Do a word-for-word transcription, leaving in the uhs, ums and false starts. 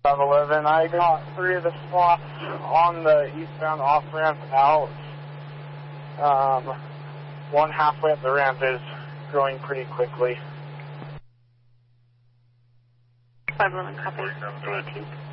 five eleven, I got three of the spots on the eastbound off-ramp out. Um, one halfway up the ramp is growing pretty quickly. five eleven, copy, three eighteen.